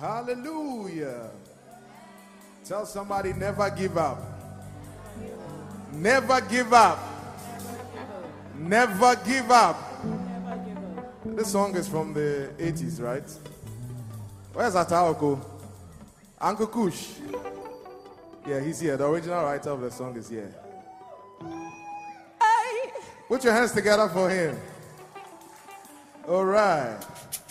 Hallelujah. Tell somebody, never give up. Never give up. Never give up. This song is from the 80s, right? Where's Ataoko? Uncle Kush. Yeah, he's here. The original writer of the song is here. Put your hands together for him. All right.